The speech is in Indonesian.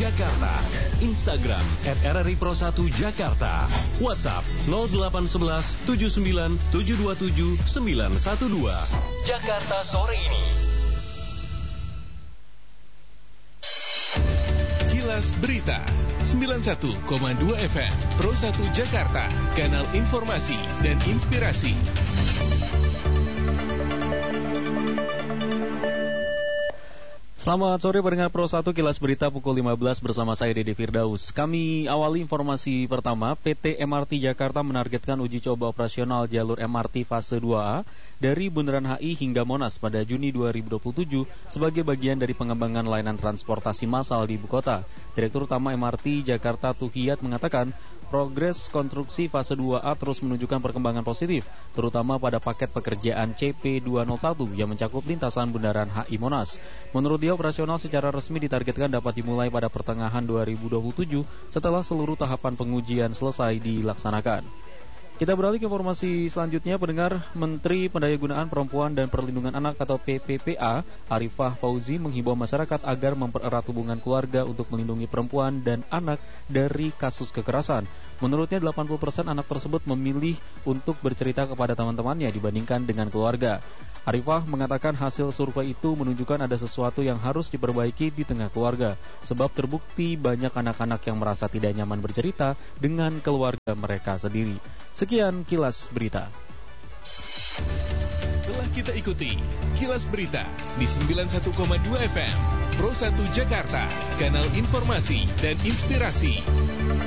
Jakarta. Instagram @RRI Pro 1 Jakarta. WhatsApp 0811 79 727 912. Jakarta sore ini. Kilas Berita 91,2 FM Pro 1 Jakarta, kanal informasi dan inspirasi. Selamat sore pendengar Pro 1 Kilas Berita pukul 15 bersama saya Dede Firdaus. Kami awali informasi pertama. PT MRT Jakarta menargetkan uji coba operasional jalur MRT fase 2A dari Bundaran HI hingga Monas pada Juni 2027 sebagai bagian dari pengembangan layanan transportasi massal di ibu kota. Direktur Utama MRT Jakarta Tuhiyat mengatakan progres konstruksi fase 2A terus menunjukkan perkembangan positif, terutama pada paket pekerjaan CP201 yang mencakup lintasan Bundaran HI Monas. Menurut dia, operasional secara resmi ditargetkan dapat dimulai pada pertengahan 2027 setelah seluruh tahapan pengujian selesai dilaksanakan. Kita beralih ke informasi selanjutnya, pendengar. Menteri Pendayagunaan Perempuan dan Perlindungan Anak atau PPPA, Arifah Fauzi menghimbau masyarakat agar mempererat hubungan keluarga untuk melindungi perempuan dan anak dari kasus kekerasan. Menurutnya 80% anak tersebut memilih untuk bercerita kepada teman-temannya dibandingkan dengan keluarga. Arifah mengatakan hasil survei itu menunjukkan ada sesuatu yang harus diperbaiki di tengah keluarga, sebab terbukti banyak anak-anak yang merasa tidak nyaman bercerita dengan keluarga mereka sendiri. Sekian Kilas Berita. Telah kita ikuti Kilas Berita di 91,2 FM Pro 1 Jakarta, kanal informasi dan inspirasi.